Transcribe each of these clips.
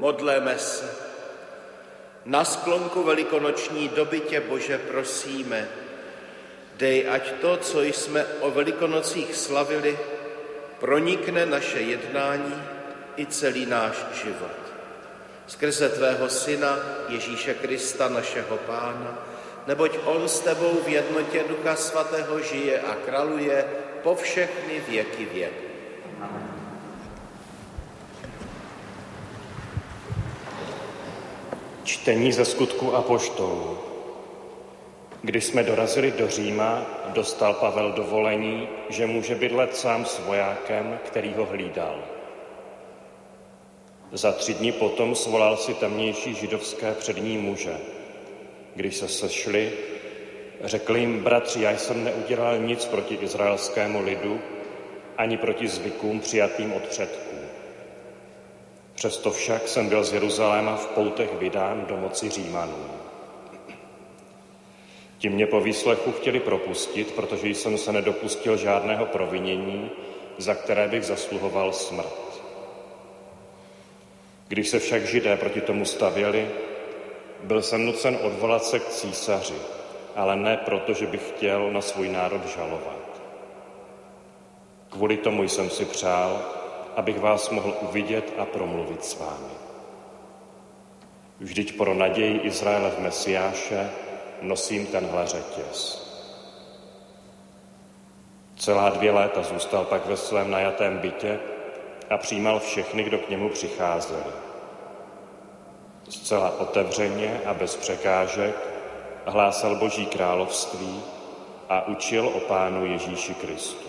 Modleme se. Na sklonku velikonoční doby tě, Bože, prosíme, dej, ať to, co jsme o Velikonocích slavili, pronikne naše jednání i celý náš život. Skrze tvého Syna, Ježíše Krista, našeho Pána, neboť on s tebou v jednotě Ducha Svatého žije a králuje po všechny věky věků. Čtení ze Skutků apoštolů. Když jsme dorazili do Říma, dostal Pavel dovolení, že může bydlet sám s vojákem, který ho hlídal. Za 3 dny potom svolal si tamnější židovské přední muže. Když se sešli, řekl jim: bratři, já jsem neudělal nic proti izraelskému lidu, ani proti zvykům přijatým od předků. Přesto však jsem byl z Jeruzaléma v poutech vydán do moci Římanů. Ti mě po výslechu chtěli propustit, protože jsem se nedopustil žádného provinění, za které bych zasluhoval smrt. Když se však Židé proti tomu stavěli, byl jsem nucen odvolat se k císaři, ale ne proto, že bych chtěl na svůj národ žalovat. Kvůli tomu jsem si přál, abych vás mohl uvidět a promluvit s vámi. Vždyť pro naději Izraele v Mesiáše nosím tenhle řetěz. Celá 2 léta zůstal pak ve svém najatém bytě a přijímal všechny, kdo k němu přicházeli. Zcela otevřeně a bez překážek hlásal Boží království a učil o Pánu Ježíši Kristu.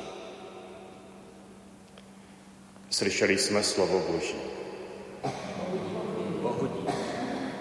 Slyšeli jsme slovo Boží. Bohu dík.